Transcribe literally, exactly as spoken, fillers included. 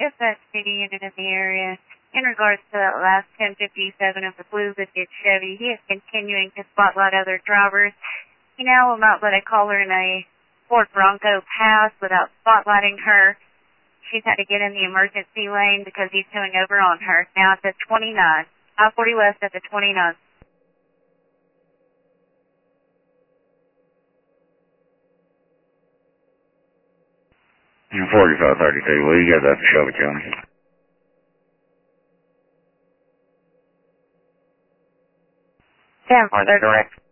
city unit in the area. In regards to that last ten fifty-seven of the Blue Biscuit Chevy, he is continuing to spotlight other drivers. He now will not let a caller in a Ford Bronco pass without spotlighting her. She's had to get in the emergency lane because he's towing over on her. Now it's at twenty-nine. I forty West at the twenty-nine. forty-five thirty-two, well, you got that for Shelby County. ten for their direct.